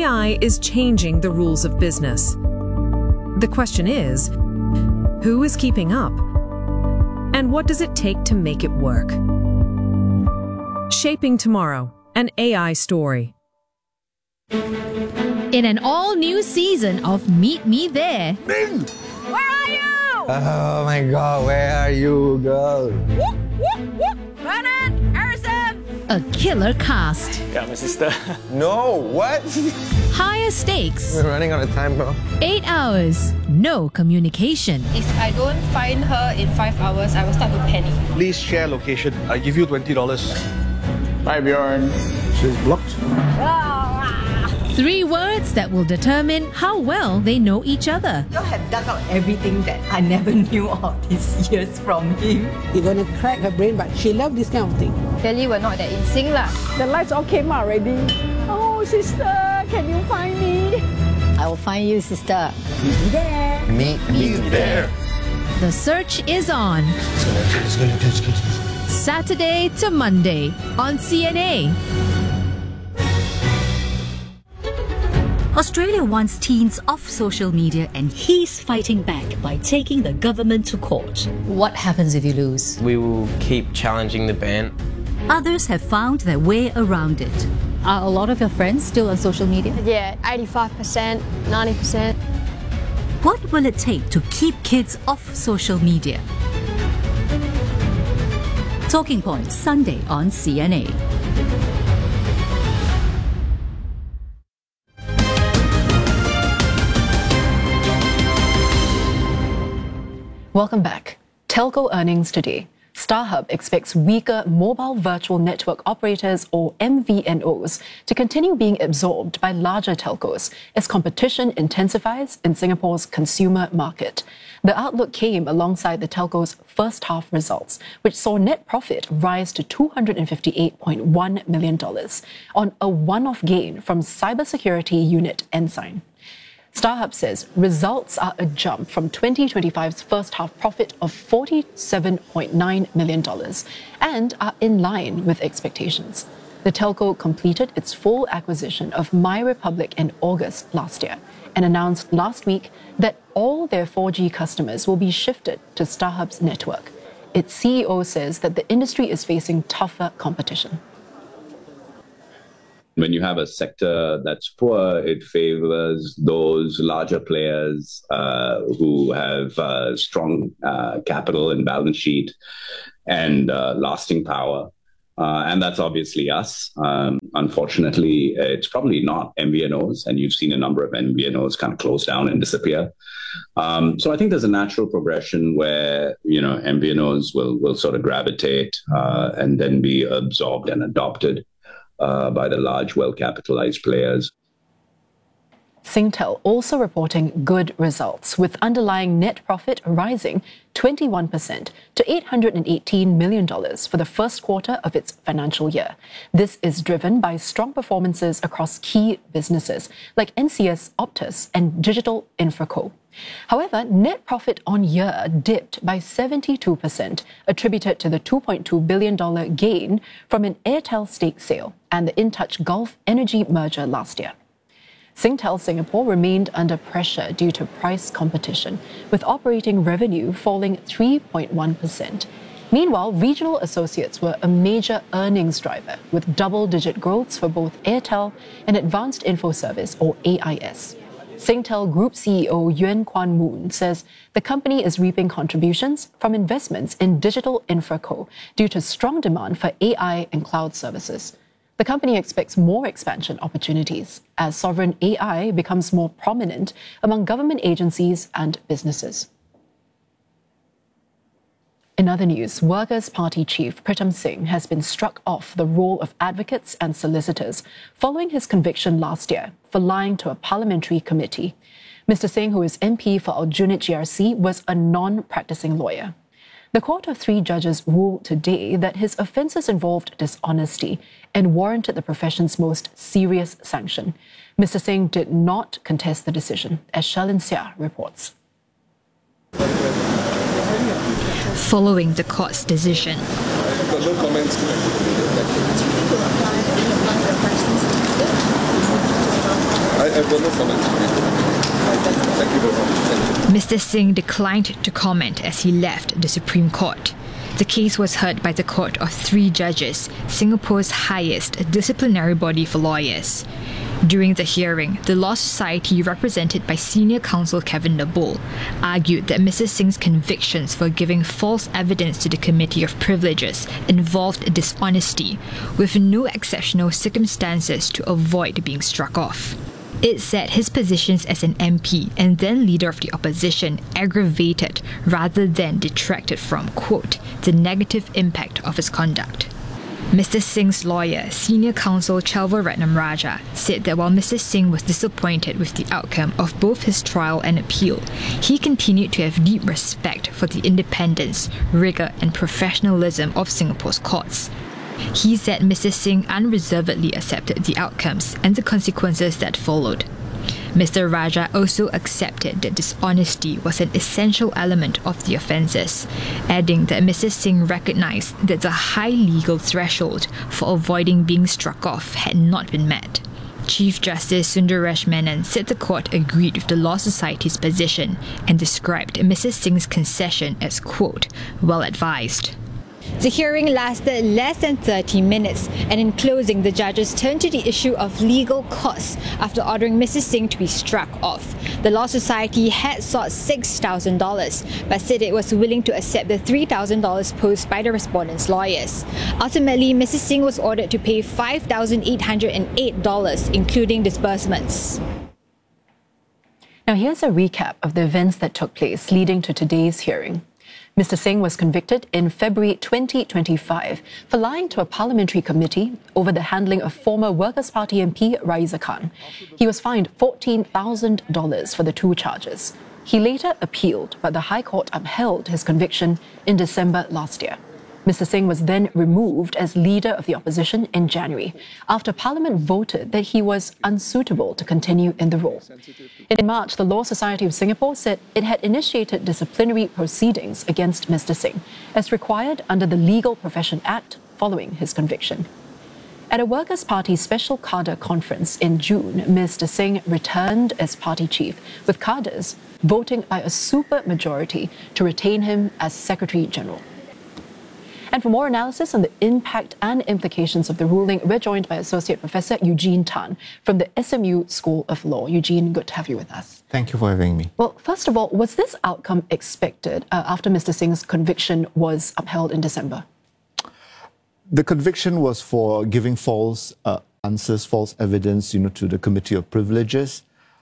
AI is changing the rules of business. The question is, who is keeping up? And what does it take to make it work? Shaping Tomorrow, an AI story. In an all-new season of Meet Me There. Ming! Where are you? Oh my god, where are you, girl? Whoop, whoop, whoop. Vernon, Harrison. A killer cast. Yeah, my sister. No, what? Higher stakes. We're running out of time, bro. 8 hours. No communication. If I don't find her in 5 hours, I will start to panic. Please share location. I give you $20. Bye, Bjorn. She's blocked. 3 words that will determine how well they know each other. You have dug out everything that I never knew all these years from him. You're gonna crack her brain, but she loved this kind of thing. Clearly, we're not that in sync lah. The lights all came out already. Oh, sister, can you find me? I will find you, sister. Meet me there. The search is on. Saturday to Monday on CNA. Australia wants teens off social media, and he's fighting back by taking the government to court. What happens if you lose? We will keep challenging the ban. Others have found their way around it. Are a lot of your friends still on social media? Yeah, 85%, 90%. What will it take to keep kids off social media? Talking Points, Sunday on CNA. Welcome back. Telco earnings today. StarHub expects weaker mobile virtual network operators, or MVNOs, to continue being absorbed by larger telcos as competition intensifies in Singapore's consumer market. The outlook came alongside the telco's first half results, which saw net profit rise to $258.1 million on a one-off gain from cybersecurity unit Ensign. StarHub says results are a jump from 2025's first half profit of $47.9 million and are in line with expectations. The telco completed its full acquisition of MyRepublic in August last year and announced last week that all their 4G customers will be shifted to StarHub's network. Its CEO says that the industry is facing tougher competition. When you have a sector that's poor, it favors those larger players who have strong capital and balance sheet and lasting power. And that's obviously us. Unfortunately, it's probably not MVNOs, and you've seen a number of MVNOs kind of close down and disappear. So I think there's a natural progression where, MVNOs will sort of gravitate and then be absorbed and adopted by the large, well-capitalized players. Singtel also reporting good results, with underlying net profit rising 21% to $818 million for the first quarter of its financial year. This is driven by strong performances across key businesses like NCS Optus and Digital Infraco. However, net profit on year dipped by 72%, attributed to the $2.2 billion gain from an Airtel stake sale and the InTouch Gulf Energy merger last year. Singtel Singapore remained under pressure due to price competition, with operating revenue falling 3.1%. Meanwhile, regional associates were a major earnings driver, with double-digit growths for both Airtel and Advanced Info Service, or AIS. Singtel Group CEO Yuan Kwan Moon says the company is reaping contributions from investments in Digital Infraco due to strong demand for AI and cloud services. The company expects more expansion opportunities as sovereign AI becomes more prominent among government agencies and businesses. In other news, Workers' Party Chief Pritam Singh has been struck off the role of advocates and solicitors following his conviction last year for lying to a parliamentary committee. Mr. Singh, who is MP for Aljunied GRC, was a non-practicing lawyer. The court of 3 judges ruled today that his offences involved dishonesty and warranted the profession's most serious sanction. Mr. Singh did not contest the decision, as Shalin Seah reports. Following the court's decision, Thank you very much. Mr. Singh declined to comment as he left the Supreme Court. The case was heard by the court of 3 judges, Singapore's highest disciplinary body for lawyers. During the hearing, the Law Society, represented by senior counsel Kevin Nabul, argued that Mr. Singh's convictions for giving false evidence to the Committee of Privileges involved dishonesty, with no exceptional circumstances to avoid being struck off. It said his positions as an MP and then leader of the opposition aggravated rather than detracted from, quote, the negative impact of his conduct. Mr. Singh's lawyer, senior counsel Chelvaratnam Raja, said that while Mr. Singh was disappointed with the outcome of both his trial and appeal, he continued to have deep respect for the independence, rigour and professionalism of Singapore's courts. He said Mr. Singh unreservedly accepted the outcomes and the consequences that followed. Mr. Raja also accepted that dishonesty was an essential element of the offences, adding that Mr. Singh recognised that the high legal threshold for avoiding being struck off had not been met. Chief Justice Sundaresh Menon said the court agreed with the Law Society's position and described Mr. Singh's concession as, quote, well advised. The hearing lasted less than 30 minutes, and in closing, the judges turned to the issue of legal costs after ordering Mr. Singh to be struck off. The Law Society had sought $6,000, but said it was willing to accept the $3,000 posed by the respondents' lawyers. Ultimately, Mr. Singh was ordered to pay $5,808, including disbursements. Now here's a recap of the events that took place leading to today's hearing. Mr. Singh was convicted in February 2025 for lying to a parliamentary committee over the handling of former Workers' Party MP Raisa Khan. He was fined $14,000 for the 2 charges. He later appealed, but the High Court upheld his conviction in December last year. Mr. Singh was then removed as leader of the opposition in January, after Parliament voted that he was unsuitable to continue in the role. In March, the Law Society of Singapore said it had initiated disciplinary proceedings against Mr. Singh, as required under the Legal Profession Act following his conviction. At a Workers' Party special cadre conference in June, Mr. Singh returned as party chief, with cadres voting by a super majority to retain him as Secretary General. And for more analysis on the impact and implications of the ruling, we're joined by Associate Professor Eugene Tan from the SMU School of Law. Eugene, good to have you with us. Thank you for having me. Well, first of all, was this outcome expected after Mr. Singh's conviction was upheld in December? The conviction was for giving false answers, false evidence, to the Committee of Privileges,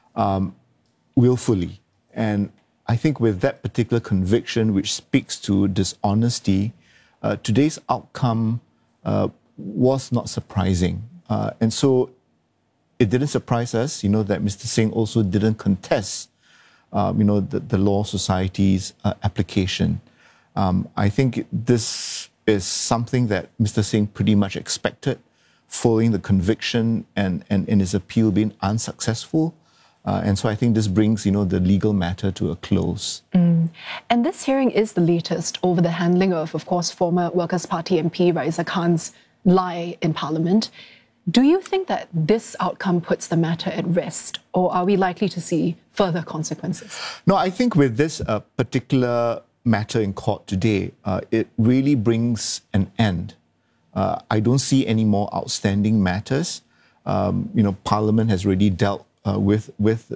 willfully. And I think with that particular conviction, which speaks to dishonesty, today's outcome was not surprising. And so it didn't surprise us, that Mr. Singh also didn't contest, the Law Society's application. I think this is something that Mr. Singh pretty much expected, following the conviction and in his appeal being unsuccessful. And so I think this brings, the legal matter to a close. And this hearing is the latest over the handling of course, former Workers' Party MP Raisa Khan's lie in Parliament. Do you think that this outcome puts the matter at rest, or are we likely to see further consequences? No, I think with this particular matter in court today, it really brings an end. I don't see any more outstanding matters. Parliament has already dealt with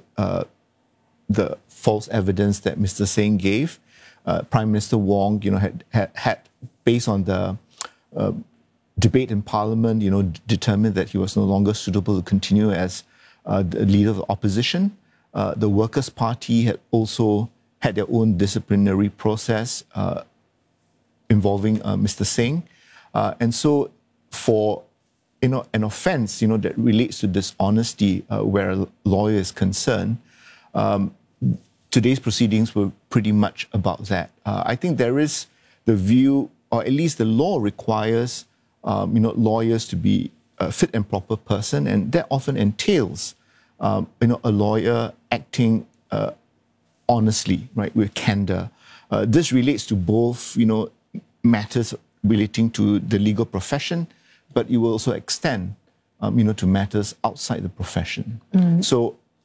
the false evidence that Mr. Singh gave. Prime Minister Wong, had based on the debate in Parliament, determined that he was no longer suitable to continue as the leader of the opposition. The Workers' Party had also had their own disciplinary process involving Mr. Singh. And so for an offence, that relates to dishonesty where a lawyer is concerned, today's proceedings were pretty much about that. I think there is the view, or at least the law requires, lawyers to be a fit and proper person, and that often entails, a lawyer acting honestly, right, with candour. This relates to both, matters relating to the legal profession, but it will also extend, to matters outside the profession. So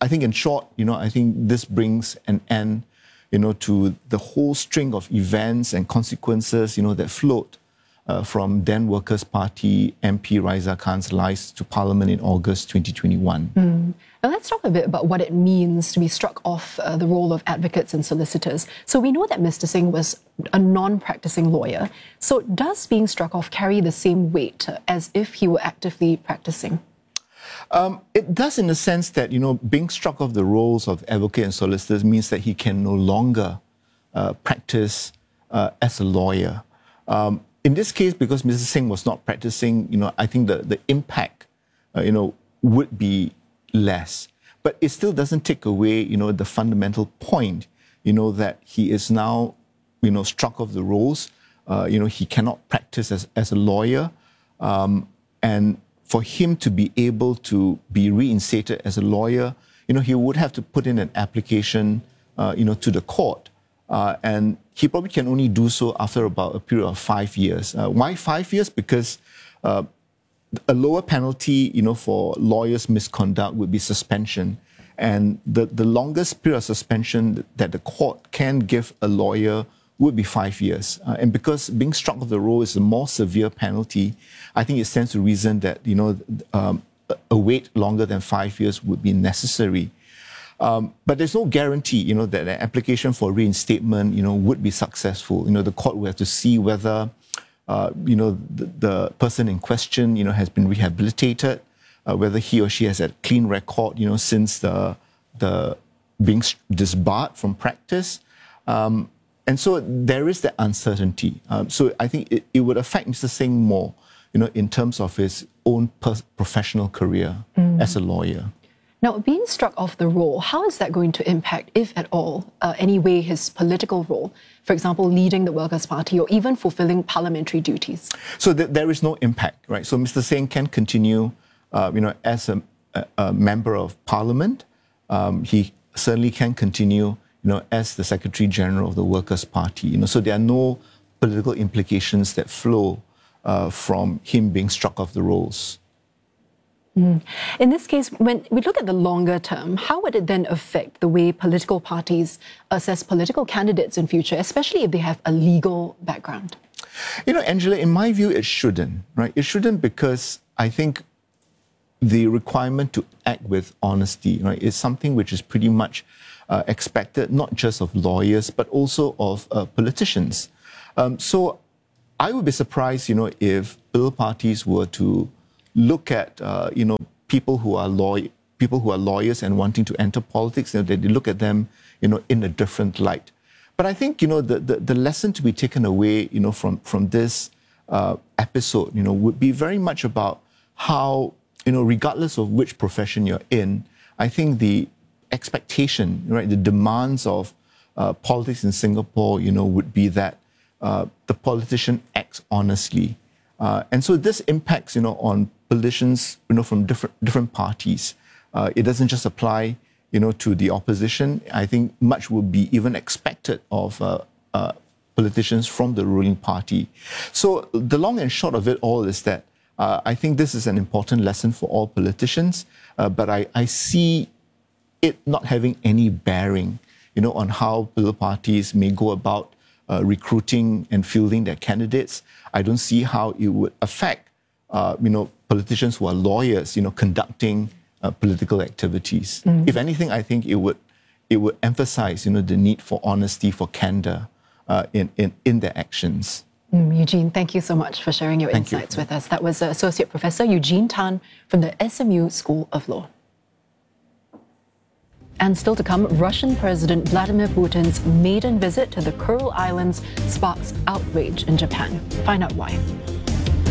I think in short, I think this brings an end, to the whole string of events and consequences, that flowed from then Workers' Party MP Raisa Khan's lies to Parliament in August 2021. Now let's talk a bit about what it means to be struck off the role of advocates and solicitors. So we know that Mr. Singh was a non-practicing lawyer. So does being struck off carry the same weight as if he were actively practicing? It does, in the sense that, being struck off the roles of advocate and solicitors means that he can no longer practice as a lawyer. In this case, because Mr. Singh was not practicing, I think the impact, would be less. But it still doesn't take away, the fundamental point, that he is now, struck off the roles. He cannot practice as a lawyer. And for him to be able to be reinstated as a lawyer, he would have to put in an application, to the court. And he probably can only do so after about a period of 5 years. Why 5 years? Because a lower penalty, for lawyers' misconduct would be suspension. And the longest period of suspension that the court can give a lawyer would be 5 years. And because being struck off the roll is a more severe penalty, I think it stands to reason that, a wait longer than 5 years would be necessary. But there's no guarantee, that an application for reinstatement, would be successful. The court will have to see whether, the person in question, has been rehabilitated, whether he or she has a clean record, since the being disbarred from practice. And so there is that uncertainty. So I think it would affect Mr. Singh more, in terms of his own professional career as a lawyer. Now, being struck off the roll, how is that going to impact, if at all, any way his political role? For example, leading the Workers' Party or even fulfilling parliamentary duties? So there is no impact, right? So Mr. Singh can continue, as a member of Parliament. He certainly can continue, as the Secretary General of the Workers' Party. So there are no political implications that flow from him being struck off the rolls. In this case, when we look at the longer term, how would it then affect the way political parties assess political candidates in future, especially if they have a legal background? Angela, in my view, it shouldn't, right? It shouldn't, because I think the requirement to act with honesty, right, is something which is pretty much expected, not just of lawyers, but also of politicians. So I would be surprised, if political parties were to look at, people who are lawyers and wanting to enter politics, they look at them, in a different light. But I think, the lesson to be taken away, from this episode, would be very much about how, regardless of which profession you're in, I think the expectation, right, the demands of politics in Singapore, would be that the politician acts honestly. And so this impacts, on politicians, from different parties. It doesn't just apply, to the opposition. I think much will be even expected of politicians from the ruling party. So the long and short of it all is that I think this is an important lesson for all politicians, but I see it not having any bearing, on how political parties may go about recruiting and fielding their candidates. I don't see how it would affect, politicians who are lawyers, conducting political activities. If anything, I think it would emphasize, the need for honesty, for candor in their actions. Eugene, thank you so much for sharing your insights with us. That was Associate Professor Eugene Tan from the SMU School of Law. And still to come, Russian President Vladimir Putin's maiden visit to the Kuril Islands sparks outrage in Japan. Find out why.